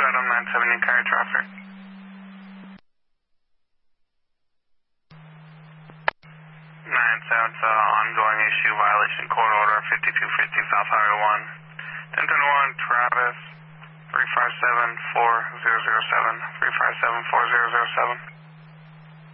item 970 carry traffic. 9-7, ongoing issue violation court order 5250 South Highway 1. 1021 Travis 3574007. 3574007.